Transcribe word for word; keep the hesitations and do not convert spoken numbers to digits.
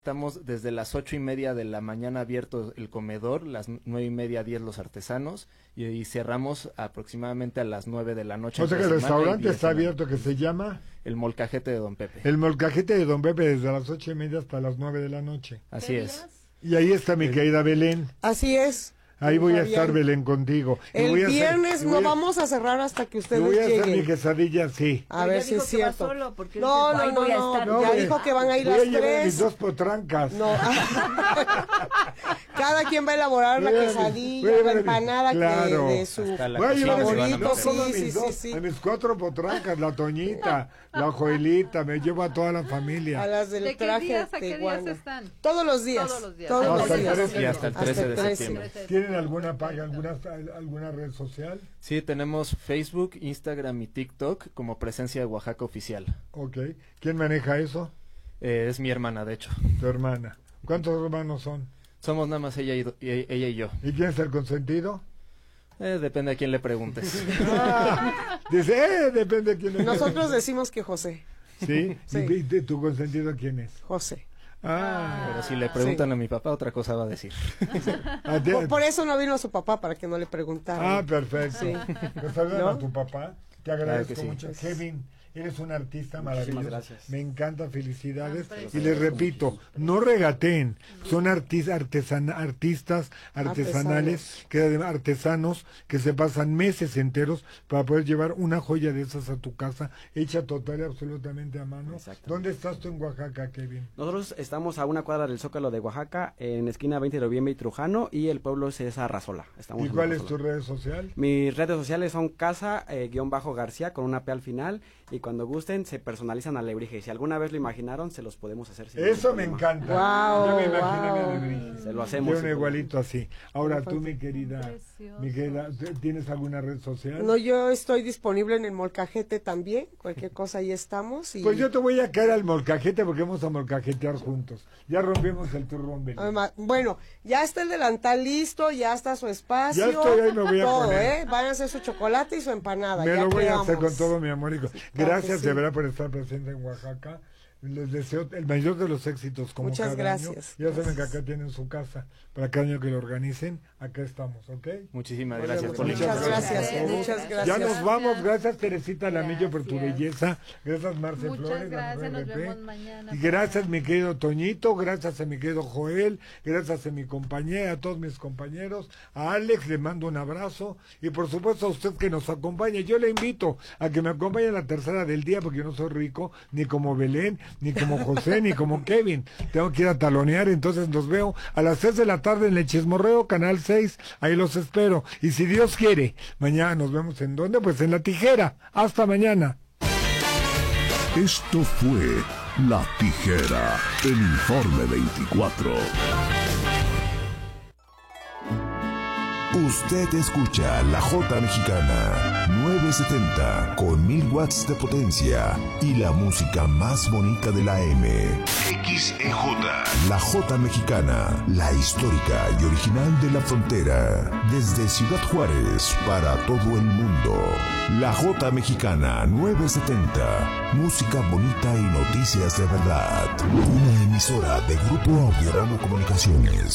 Estamos desde las ocho y media de la mañana abierto el comedor, las nueve y media, diez los artesanos, y, y cerramos aproximadamente a las nueve de la noche. O sea que el restaurante está abierto, que se llama... El Molcajete de Don Pepe. El Molcajete de Don Pepe, desde las ocho y media hasta las nueve de la noche. Así es. Y ahí está mi querida Belén. Así es. Ahí voy a estar, Belén, contigo. El voy a viernes hacer, no a, vamos a cerrar hasta que ustedes voy a lleguen. hacer mi quesadilla, sí. A ver si es cierto. Solo porque no, no, no, no, no, ya dijo que van a ir voy las a llevar tres. mis dos potrancas. No. Cada quien va a elaborar la quesadilla, la empanada claro. que de su voy a llevar favorito, sí, sí, sí, mis sí, dos, sí. a mis cuatro potrancas, la Toñita, la Joelita, me llevo a toda la familia. A las del ¿De qué traje días a qué teguano. días están? Todos los días. Todos los días. Todos No, los hasta el días. trece. Y hasta el trece de Hasta el septiembre. ¿Tienen alguna página, alguna, alguna red social? Sí, tenemos Facebook, Instagram y TikTok como Presencia de Oaxaca Oficial. Ok. ¿Quién maneja eso? Eh, es mi hermana, de hecho. Tu hermana. ¿Cuántos hermanos son? Somos nada más ella y, do- y- ella y yo. ¿Y quién es el consentido? Eh, depende a quién le preguntes. Ah, dice, eh, depende de quién es. Nosotros decimos que José. ¿Sí? Sí. ¿Y, y de tu consentido quién es? José. Ah, Pero si le preguntan a mi papá, otra cosa va a decir. a ti- Por, por eso no vino su papá, para que no le preguntara. ah, perfecto. Sí. Pues saludan ¿No? a tu papá. Te agradezco Claro que sí. mucho. Kevin, eres un artista Muchísimas maravilloso. gracias. Me encanta, felicidades. Ah, y les repito, no regateen. Son artis, artesan, artistas artesanales, que además- artesanos que se pasan meses enteros para poder llevar una joya de esas a tu casa, hecha total y absolutamente a mano. Exactamente. ¿Dónde estás tú en Oaxaca, Kevin? Nosotros estamos a una cuadra del Zócalo de Oaxaca, en esquina veinte de noviembre y Trujano, y el pueblo es Arrazola. Estamos ¿Y en cuál es tu Arrazola. red social? Mis redes sociales son casa, eh, guión bajo García, con una P al final, y cuando gusten se personalizan al alebrije. Y si alguna vez lo imaginaron, se los podemos hacer. sin ningún Eso me problema. encanta. Guau, Yo me imagino guau. mi alebrije. Se lo hacemos. Yo sin un problema. igualito así. Ahora tú, mi querida, Precioso. mi querida, ¿tienes alguna red social? No, yo estoy disponible en el Molcajete también. Cualquier cosa ahí estamos. Y... Pues yo te voy a caer al molcajete porque vamos a molcajetear juntos. Ya rompimos el turrón, Belén. Además, bueno, ya está el delantal listo, ya está su espacio. Ya estoy ahí, me voy a todo, poner. ¿eh? Van a hacer su chocolate y su empanada. Me ya lo voy a hacer quedamos. con todo mi amor. Y con- claro Gracias que de sí. verdad por estar presente en Oaxaca. Les deseo el mayor de los éxitos como Muchas cada gracias. año. Ya saben que Gracias. acá tienen su casa. Para cada año que lo organicen, acá estamos, ¿ok? Muchísimas Oye, gracias por la muchas Muchas invitación. gracias, Gracias. muchas Ya gracias. nos vamos. Gracias, Teresita Lamillo, por tu Gracias. belleza. Gracias, Marce Muchas Flores. la gracias, mujer nos R P. vemos mañana. Y gracias, mi querido Toñito. Gracias a mi querido Joel. Gracias a mi compañera, a todos mis compañeros. A Alex le mando un abrazo. Y por supuesto a usted que nos acompañe. Yo le invito a que me acompañe a la tercera del día, porque yo no soy rico, ni como Belén, ni como José, ni como Kevin. Tengo que ir a talonear. Entonces los veo a las seis de la tarde en el Chismorreo, Canal seis. Ahí los espero. Y si Dios quiere, mañana nos vemos en dónde, pues en La Tijera. Hasta mañana. Esto fue La Tijera, el Informe veinticuatro. Usted escucha La Jota Mexicana, novecientos setenta, con mil watts de potencia y la música más bonita de la M. X E J. La Jota Mexicana, la histórica y original de la frontera. Desde Ciudad Juárez para todo el mundo. La Jota Mexicana, novecientos setenta. Música bonita y noticias de verdad. Una emisora de Grupo Audiorama Comunicaciones.